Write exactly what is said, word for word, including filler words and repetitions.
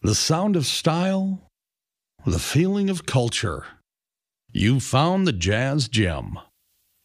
The sound of style, the feeling of culture. You found the Jazz Gem.